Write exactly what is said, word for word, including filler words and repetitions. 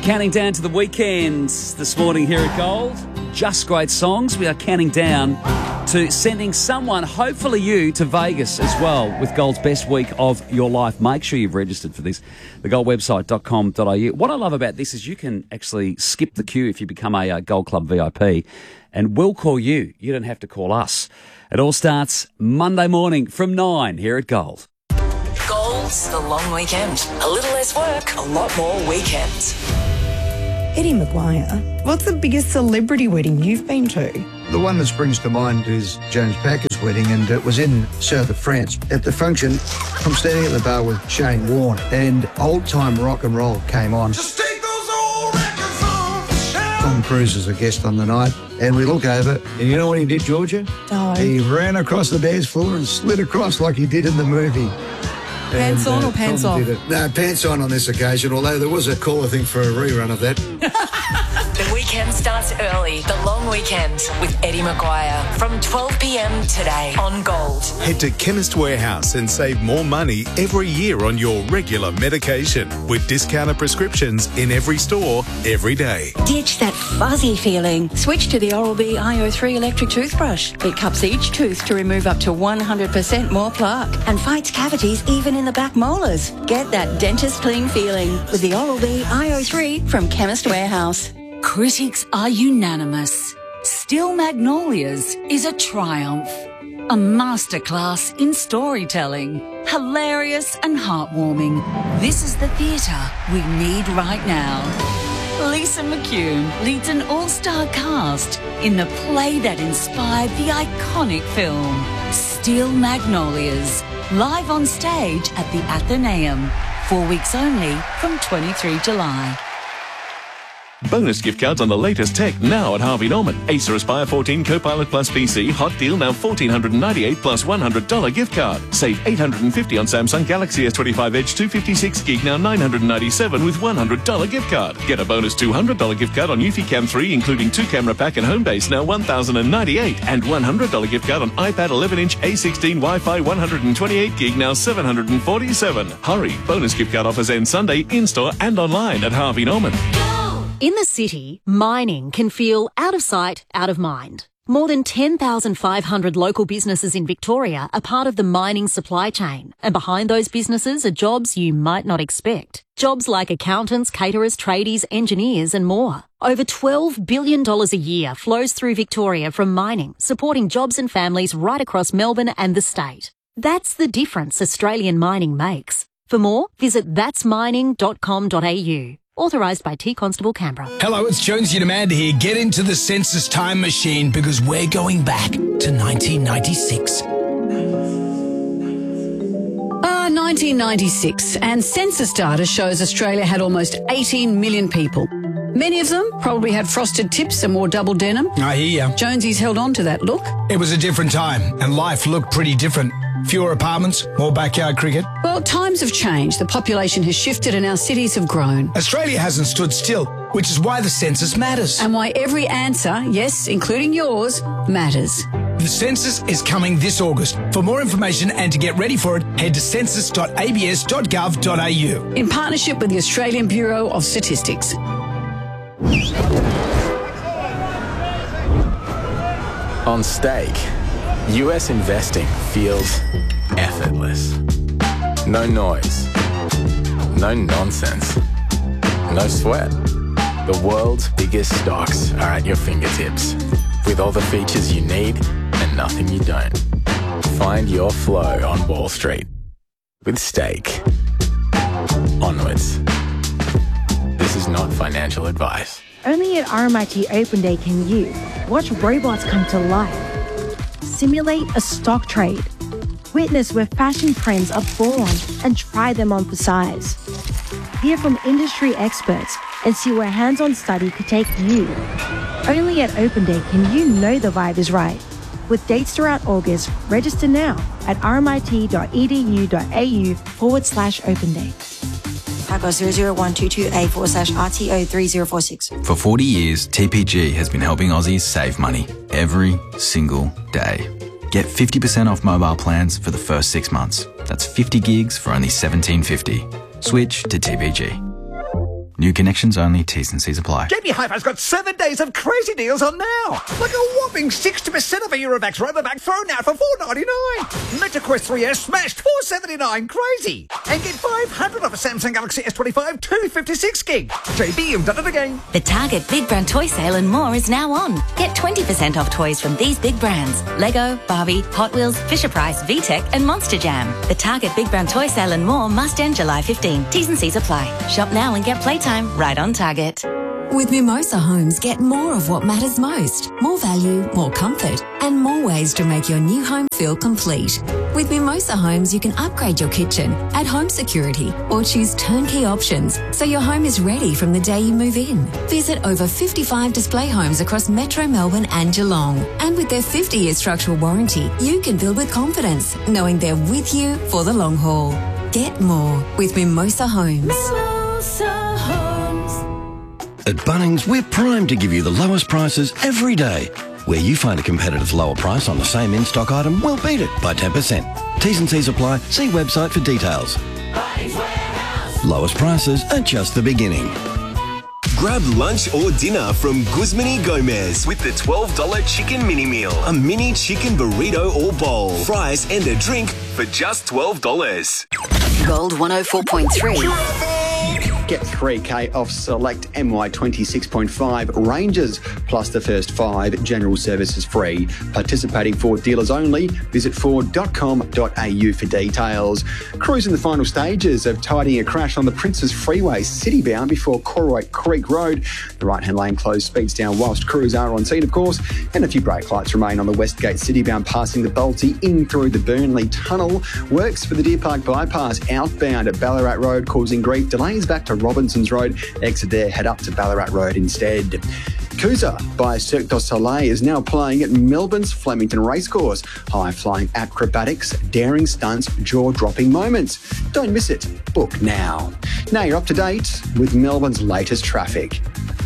Counting down to the weekend this morning here at Gold. Just great songs. We are counting down to sending someone, hopefully you, to Vegas as well with Gold's best week of your life. Make sure you've registered for this. the gold website dot com dot a u. What I love about this is you can actually skip the queue if you become a uh, Gold Club V I P, and we'll call you. You don't have to call us. It all starts Monday morning from nine here at Gold. Gold's the long weekend. A little less work, a lot more weekends. Eddie Maguire, what's the biggest celebrity wedding you've been to? The one that springs to mind is James Packer's wedding, and it was in south of France. At the function, I'm standing at the bar with Shane Warne, and old-time rock and roll came on. Just take those old records off. Tom Cruise is a guest on the night, and we look over, and you know what he did, Georgia? No. He ran across the dance floor and slid across like he did in the movie. Pants And, on uh, or pants Tom off? did it. No, pants on on this occasion, although there was a call, I think, for a rerun of that. The weekend starts early. The long weekend with Eddie Maguire from twelve p.m. today on Gold. Head to Chemist Warehouse and save more money every year on your regular medication with discounted prescriptions in every store, every day. Ditch that fuzzy feeling. Switch to the Oral-B I O three electric toothbrush. It cups each tooth to remove up to one hundred percent more plaque and fights cavities even in the back molars. Get that dentist clean feeling with the Oral-B I O three from Chemist Warehouse. Critics are unanimous. Still Magnolias is a triumph. A masterclass in storytelling. Hilarious and heartwarming. This is the theatre we need right now. Lisa McCune leads an all-star cast in the play that inspired the iconic film, Still Magnolias, live on stage at the Athenaeum. Four weeks only from twenty-third of July. Bonus gift cards on the latest tech now at Harvey Norman. Acer Aspire fourteen Copilot Plus P C, hot deal now one thousand four hundred ninety-eight dollars plus one hundred dollars gift card. Save eight hundred fifty dollars on Samsung Galaxy S twenty-five Edge two fifty-six gig, now nine hundred ninety-seven dollars with one hundred dollars gift card. Get a bonus two hundred dollars gift card on Eufy Cam three, including two camera pack and home base, now one thousand ninety-eight dollars, and one hundred dollars gift card on iPad eleven inch A sixteen Wi-Fi one hundred twenty-eight gig, now seven hundred forty-seven dollars. Hurry, bonus gift card offers end Sunday in-store and online at Harvey Norman. In the city, mining can feel out of sight, out of mind. More than ten thousand five hundred local businesses in Victoria are part of the mining supply chain, and behind those businesses are jobs you might not expect. Jobs like accountants, caterers, tradies, engineers and more. Over twelve billion dollars a year flows through Victoria from mining, supporting jobs and families right across Melbourne and the state. That's the difference Australian mining makes. For more, visit thats mining dot com dot a u. Authorised by T Constable Canberra. Hello, it's Jonesy and Amanda here. Get into the census time machine because we're going back to nineteen ninety-six. Ah, nineteen ninety-six, and census data shows Australia had almost eighteen million people. Many of them probably had frosted tips and wore double denim. I hear you. Jonesy's held on to that look. It was a different time, and life looked pretty different. Fewer apartments, more backyard cricket. Well, times have changed. The population has shifted and our cities have grown. Australia hasn't stood still, which is why the census matters. And why every answer, yes, including yours, matters. The census is coming this August. For more information and to get ready for it, head to census dot a b s dot gov dot a u. In partnership with the Australian Bureau of Statistics. On stake, U S investing feels effortless. No noise, no nonsense, no sweat. The world's biggest stocks are at your fingertips, with all the features you need and nothing you don't. Find your flow on Wall Street with Stake. Onwards. This is not financial advice. Only at R M I T Open Day can you watch robots come to life, simulate a stock trade, witness where fashion trends are born and try them on for size. Hear from industry experts and see where hands-on study could take you. Only at Open Day can you know the vibe is right. With dates throughout August, register now at rmit.edu.au forward slash open day. Taco zero zero one two two A forward slash R T O three zero four six. For forty years, T P G has been helping Aussies save money every single day. Get fifty percent off mobile plans for the first six months. That's fifty gigs for only seventeen fifty. Switch to T P G. New connections only. T's and C's apply. J B Hi-Fi's got seven days of crazy deals on now. Like a whopping sixty percent of a Eurovax Robovac thrown out for four ninety-nine. MetaQuest three S smashed four seventy-nine. Crazy. And get five hundred off a Samsung Galaxy S twenty-five two fifty-six gig. J B, you've done it again. The Target Big Brand Toy Sale and more is now on. Get twenty percent off toys from these big brands: Lego, Barbie, Hot Wheels, Fisher-Price, VTech and Monster Jam. The Target Big Brand Toy Sale and more must end July fifteenth. T's and C's apply. Shop now and get playtime right on Target. With Mimosa Homes, get more of what matters most. More value, more comfort, and more ways to make your new home feel complete. With Mimosa Homes, you can upgrade your kitchen, add home security, or choose turnkey options so your home is ready from the day you move in. Visit over fifty-five display homes across Metro Melbourne and Geelong. And with their fifty-year structural warranty, you can build with confidence, knowing they're with you for the long haul. Get more with Mimosa Homes. Mimosa Homes. At Bunnings, we're primed to give you the lowest prices every day. Where you find a competitive lower price on the same in-stock item, we'll beat it by ten percent. T's and C's apply. See website for details. Lowest prices are just the beginning. Grab lunch or dinner from Guzman y Gomez with the twelve dollars chicken mini meal. A mini chicken burrito or bowl, fries and a drink for just twelve dollars. Gold one oh four point three. Get three K off select M Y twenty-six point five ranges, plus the first five general services free. Participating Ford dealers only. Visit ford dot com dot a u for details. Cruising the final stages of tidying a crash on the Princes Freeway, citybound before Corroy Creek Road. The right-hand lane closed, speeds down whilst crews are on scene, of course, and a few brake lights remain on the Westgate citybound passing the Balti in through the Burnley Tunnel. Works for the Deer Park bypass outbound at Ballarat Road causing grief. Delays back to Robinson's Road. Exit there, head up to Ballarat Road instead. Coosa by Cirque du Soleil is now playing at Melbourne's Flemington Racecourse. High-flying acrobatics, daring stunts, jaw-dropping moments. Don't miss it. Book now. Now you're up to date with Melbourne's latest traffic.